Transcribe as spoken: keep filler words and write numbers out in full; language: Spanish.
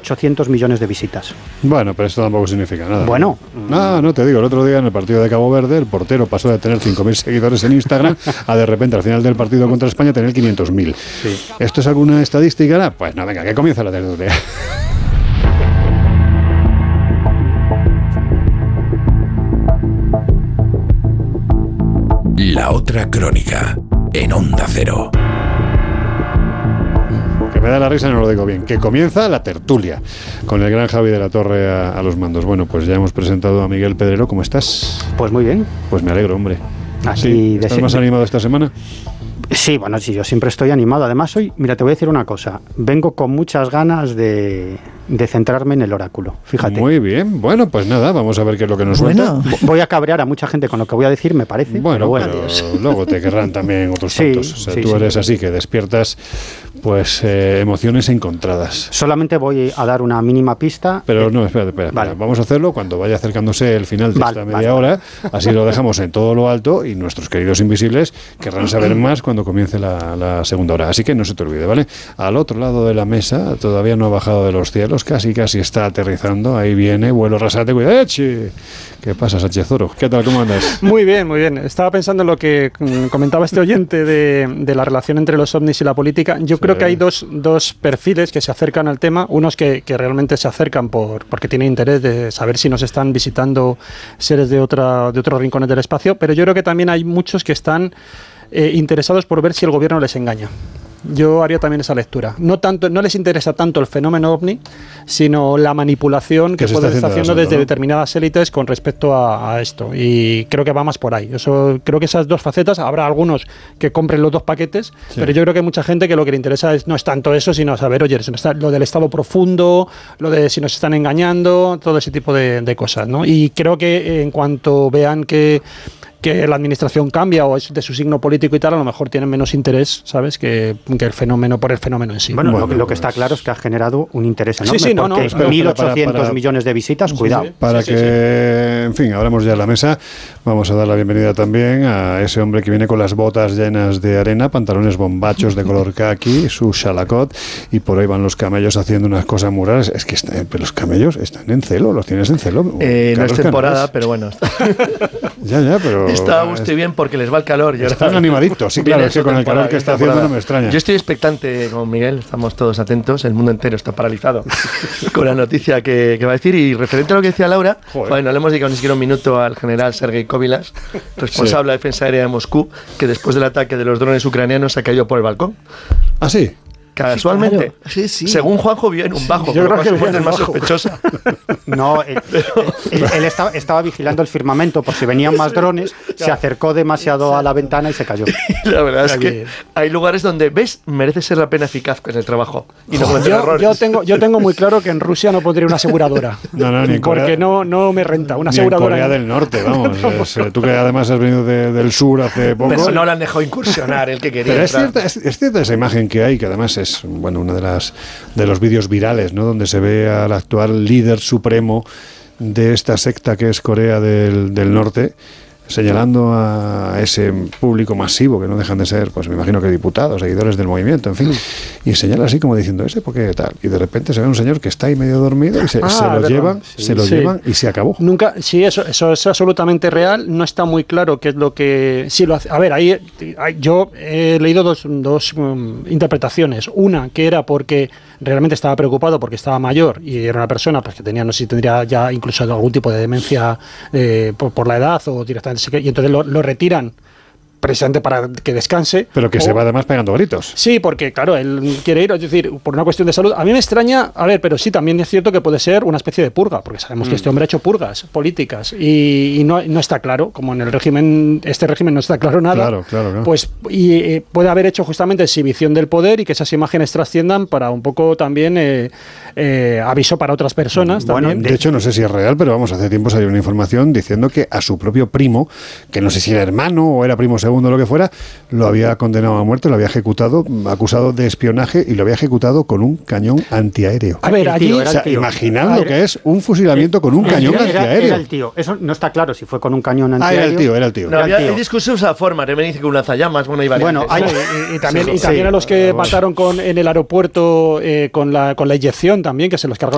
ochocientos millones de visitas. Bueno, pero esto tampoco significa nada. Bueno. No, no te digo, el otro día en el partido de Cabo Verde, el portero pasó de tener cinco mil seguidores en Instagram a de repente al final del partido contra España tener quinientos mil. Sí. ¿Esto es alguna estadística? Pues no, venga, que comienza la tertulia. La otra crónica, en Onda Cero. Que me da la risa, no lo digo bien. Que comienza la tertulia con el gran Javi de la Torre a, a los mandos. Bueno, pues ya hemos presentado a Miguel Pedrero. ¿Cómo estás? Pues muy bien. Pues me alegro, hombre. Así ¿Sí? ¿Estás de más animado esta semana? Sí, bueno, sí, yo siempre estoy animado. Además, hoy, mira, te voy a decir una cosa. Vengo con muchas ganas de, de centrarme en el oráculo. Fíjate. Muy bien. Bueno, pues nada, vamos a ver qué es lo que nos Bueno. suelta. Voy a cabrear a mucha gente con lo que voy a decir, me parece. Bueno, pero bueno. pero luego te querrán también otros Sí, tantos. O sea, sí, tú sí. eres así, que despiertas pues eh, emociones encontradas. Solamente voy a dar una mínima pista. Pero no, espérate, espérate, Vale. espérate. Vamos a hacerlo cuando vaya acercándose el final de Vale, esta media vale, hora. Así lo dejamos en todo lo alto y nuestros queridos invisibles querrán saber más cuando comience la, la segunda hora. Así que no se te olvide, ¿vale? Al otro lado de la mesa, todavía no ha bajado de los cielos, casi casi está aterrizando. Ahí viene, vuelo rasante, cuidado. ¡Eche! ¿Qué pasa, Sánchez Oro? ¿Qué tal? ¿Cómo andas? Muy bien, muy bien. Estaba pensando en lo que mm, comentaba este oyente de, de la relación entre los ovnis y la política. Yo Sí. creo que hay dos, dos perfiles que se acercan al tema. Unos que, que realmente se acercan por porque tienen interés de saber si nos están visitando seres de, otra, de otros rincones del espacio, pero yo creo que también hay muchos que están eh, interesados por ver si el gobierno les engaña. Yo haría también esa lectura. No tanto, no les interesa tanto el fenómeno ovni, sino la manipulación que, Que se pueden está estar haciendo haciendo del asunto, desde ¿no? determinadas élites con respecto a, a esto. Y creo que va más por ahí. Eso, creo que esas dos facetas, habrá algunos que compren los dos paquetes, Sí. pero yo creo que hay mucha gente que lo que le interesa es, no es tanto eso, sino saber, oye, si no está- lo del estado profundo, lo de si nos están engañando, todo ese tipo de, de cosas, ¿no? Y creo que en cuanto vean que que la administración cambia o es de su signo político y tal, a lo mejor tienen menos interés, ¿sabes? Que, que el fenómeno, por el fenómeno en sí. Bueno, Bueno, lo, que- lo que pues- está claro es que ha generado un interés enorme. sí, no, no, porque espera, mil espera, para- ochocientos para- millones de visitas, cuidado. sí. Para Sí, que, sí, sí. en fin, abramos ya la mesa, vamos a dar la bienvenida también a ese hombre que viene con las botas llenas de arena, pantalones bombachos de color kaki, su shalakot, y por ahí van los camellos haciendo unas cosas muy raras. Es que está- pero los camellos están en celo, los tienes en celo. Eh, no es Carlos temporada, Canales. pero bueno, está, Ya, ya, pero... está usted bien porque les va el calor. Y ahora- Están animaditos, sí, Viene claro, es que su con el temporada, calor que está temporada. haciendo no me extraña. Yo estoy expectante con Miguel, estamos todos atentos, el mundo entero está paralizado con la noticia que, que va a decir. Y referente a lo que decía Laura, Joder. bueno, le hemos dedicado ni siquiera un minuto al general Sergei Kovilas, responsable de la defensa aérea de Moscú, que después del ataque de los drones ucranianos se ha caído por el balcón. Ah, sí. Casualmente, claro. Sí, sí. según Juanjo, vio en un bajo. yo por lo creo cual que su vio muerte en es más un bajo. sospechosa. No, él, él- él estaba, estaba vigilando el firmamento por si venían más drones, se acercó demasiado a la ventana y se cayó. La verdad es Bien. que hay lugares donde, ¿ves? Merece ser la pena eficaz en el trabajo. Y no cometer Yo, errores. yo tengo, yo tengo muy claro que en Rusia no pondría una aseguradora. No, no, ni en Corea- porque no, no me renta. Una Ni en aseguradora. Corea del Norte, vamos. Es, eh, tú que además has venido de- del sur hace poco. Pero no le han dejado incursionar el que quería. Pero es entrar. cierta, es, es cierta esa imagen que hay, que además es bueno una de las de los vídeos virales, ¿no? Donde se ve al actual líder supremo de esta secta que es Corea del, del Norte, señalando a ese público masivo que no dejan de ser, pues me imagino que diputados, seguidores del movimiento, en fin, y señala así como diciendo ese porque tal, y de repente se ve un señor que está ahí medio dormido y se, Ah, se lo verdad. llevan, Sí, se lo sí. llevan y se acabó. Nunca, sí, eso, eso es absolutamente real. No está muy claro qué es lo que sí lo hace. A ver, ahí ahí- yo he leído dos, dos um, interpretaciones. Una que era porque realmente estaba preocupado porque estaba mayor y era una persona pues que tenía, no sé si tendría ya incluso algún tipo de demencia eh, por, por la edad o directamente, y entonces lo, lo retiran precisamente para que descanse. Pero que O- se va además pegando gritos. Sí, porque claro, él quiere ir, es decir, por una cuestión de salud. A mí me extraña, a ver, pero sí, también es cierto que puede ser una especie de purga, porque sabemos que este hombre ha hecho purgas políticas y, y no, no está claro, como en el régimen, este régimen no está claro nada. Claro, claro, claro. Pues y eh, puede haber hecho justamente exhibición del poder y que esas imágenes trasciendan para un poco también eh, eh, aviso para otras personas. Bueno, también. De hecho, no sé si es real, pero vamos, hace tiempo salió una información diciendo que a su propio primo, que no sé si era hermano o era primo segundo o lo que fuera, lo había condenado a muerte, lo había ejecutado, acusado de espionaje y lo había ejecutado con un cañón antiaéreo. A ver, El allí tío O era sea, el tío. imaginad Ah, lo era- que es un fusilamiento con un Era- cañón era, antiaéreo. era el tío. Eso no está claro si fue con un cañón Ah, antiaéreo. era el tío, era el tío. No, Era había, el tío. hay discusiones a forma. Me dice que un lanzallamas, bueno, hay variantes. Bueno, hay- y, y también, Sí, y también sí. a los que mataron con, en el aeropuerto eh, con, la, con la inyección también, que se los cargaron